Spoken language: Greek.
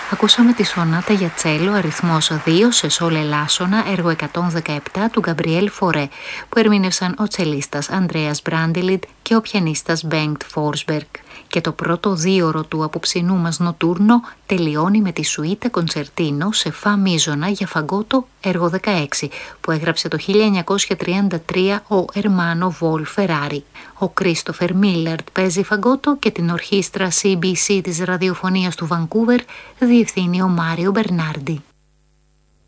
Ακούσαμε τη σονάτα για τσέλο αριθμός 2 σε σόλ ελάσσονα, έργο 117 του Γκαμπριέλ Φορέ, που ερμήνευσαν ο τσελίστας Ανδρέας Μπράντιλιντ και ο πιανίστας Μπένγκτ Φόρσμπεργκ. Και το πρώτο δίωρο του απόψινού μας νοτούρνο τελειώνει με τη σουίτα κοντσερτίνο σε φα μίζωνα για φαγκότο, έργο 16, που έγραψε το 1933 ο Ερμάνο Βολ Φεράρι. Ο Κρίστοφερ Μίλαρντ παίζει φαγκότο και την ορχήστρα CBC της ραδιοφωνίας του Βανκούβερ διευθύνει ο Μάριο Μπερνάρντι.